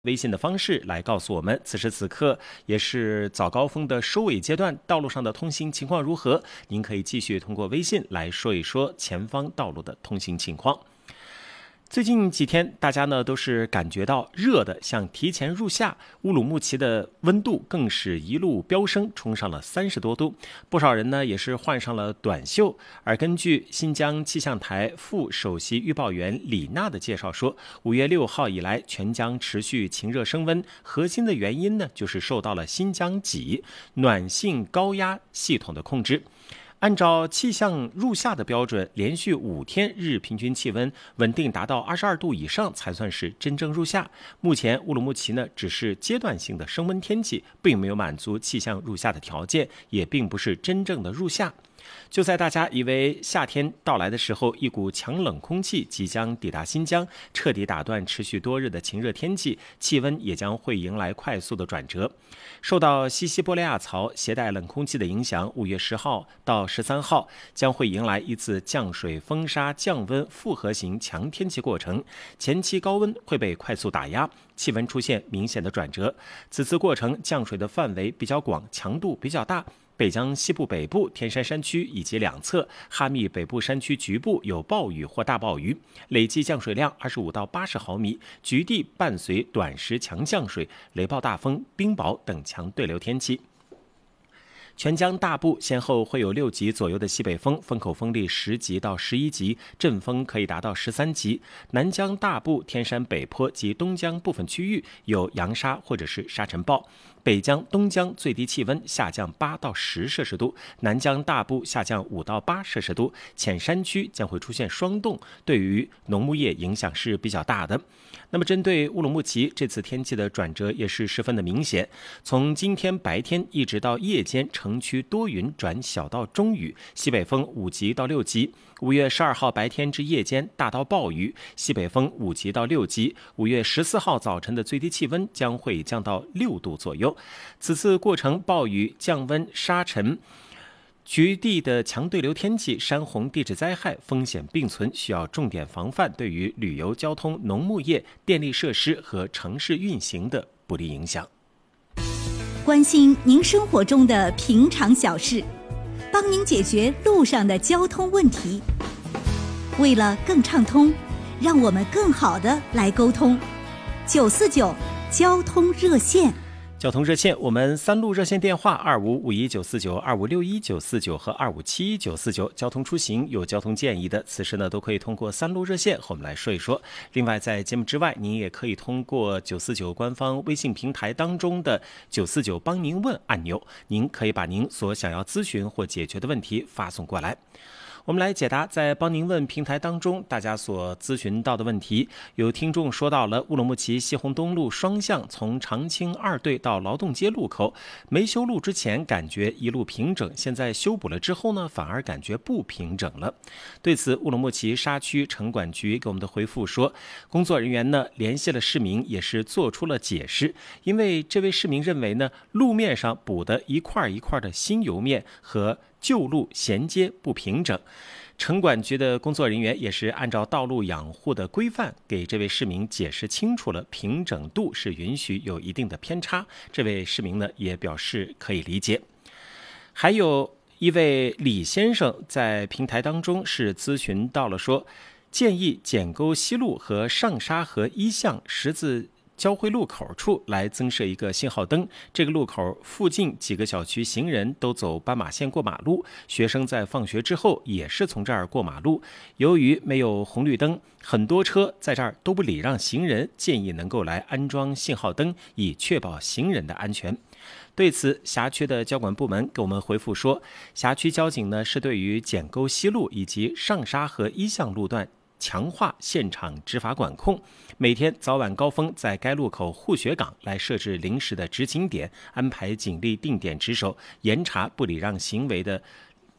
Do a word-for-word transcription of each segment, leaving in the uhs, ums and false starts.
微信的方式来告诉我们，此时此刻也是早高峰的收尾阶段，道路上的通行情况如何？您可以继续通过微信来说一说前方道路的通行情况。最近几天大家呢都是感觉到热的像提前入夏，乌鲁木齐的温度更是一路飙升，冲上了三十多度，不少人呢也是换上了短袖。而根据新疆气象台副首席预报员李娜的介绍说，五月六号以来全疆持续晴热升温，核心的原因呢就是受到了新疆脊暖性高压系统的控制。按照气象入夏的标准，连续五天日平均气温稳定达到二十二度以上才算是真正入夏。目前乌鲁木齐呢只是阶段性的升温天气，并没有满足气象入夏的条件，也并不是真正的入夏。就在大家以为夏天到来的时候，一股强冷空气即将抵达新疆，彻底打断持续多日的晴热天气，气温也将会迎来快速的转折。受到西西伯利亚槽携带冷空气的影响，五月十号到十三号将会迎来一次降水、风沙、降温复合型强天气过程，前期高温会被快速打压，气温出现明显的转折。此次过程降水的范围比较广，强度比较大。北疆西部北部、天山山区以及两侧哈密北部山区局部有暴雨或大暴雨，累计降水量二十五到八十毫米，局地伴随短时强降水、雷暴大风、冰雹等强对流天气。全疆大部先后会有六级左右的西北风，风口风力十级到十一级，阵风可以达到十三级。南疆大部、天山北坡及东疆部分区域有扬沙或者是沙尘暴。北疆、东疆最低气温下降八到十摄氏度，南疆大部下降五到八摄氏度，浅山区将会出现霜冻，对于农牧业影响是比较大的。那么针对乌鲁木齐这次天气的转折也是十分的明显，从今天白天一直到夜间，城区多云转小到中雨，西北风五级到六级。五月十二号白天至夜间大到暴雨，西北风五级到六级。五月十四号早晨的最低气温将会降到六度左右。此次过程暴雨、降温、沙尘、局地的强对流天气、山洪地质灾害风险并存，需要重点防范对于旅游、交通、农牧业、电力设施和城市运行的不利影响。 关心您生活中的平常小事，帮您解决路上的交通问题。为了更畅通，让我们更好的来沟通。九四九交通热线。 交通热线，我们三路热线电话二五五一九四九、二五六一九四九和二五七一九四九。交通出行有交通建议的，此时呢都可以通过三路热线和我们来说一说。另外，在节目之外，您也可以通过九四九官方微信平台当中的九四九帮您问按钮，您可以把您所想要咨询或解决的问题发送过来。我们来解答在帮您问平台当中大家所咨询到的问题。有听众说到了乌鲁木齐西洪东路双向从长青二队到劳动街路口，没修路之前感觉一路平整，现在修补了之后呢，反而感觉不平整了。对此，乌鲁木齐沙区城管局给我们的回复说，工作人员呢联系了市民，也是做出了解释。因为这位市民认为呢，路面上补的一块一块的新油面和旧路衔接不平整，城管局的工作人员也是按照道路养护的规范给这位市民解释清楚了，平整度是允许有一定的偏差。这位市民呢也表示可以理解。还有一位李先生在平台当中是咨询到了说，建议简沟西路和上沙河一巷十字交汇路口处来增设一个信号灯，这个路口附近几个小区行人都走斑马线过马路，学生在放学之后也是从这儿过马路。由于没有红绿灯，很多车在这儿都不礼让行人，建议能够来安装信号灯，以确保行人的安全。对此，辖区的交管部门给我们回复说，辖区交警呢是对于简沟西路以及上沙河一巷路段强化现场执法管控，每天早晚高峰在该路口护学岗来设置临时的执勤点，安排警力定点值守，严查不礼让行为的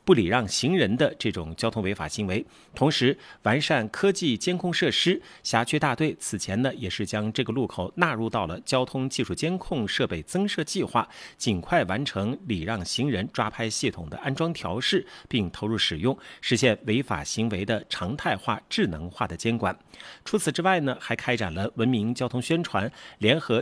不礼让行人的这种交通违法行为，同时完善科技监控设施。辖区大队此前呢，也是将这个路口纳入到了交通技术监控设备增设计划，尽快完成礼让行人抓拍系统的安装调试，并投入使用，实现违法行为的常态化、智能化的监管。除此之外呢，还开展了文明交通宣传，联合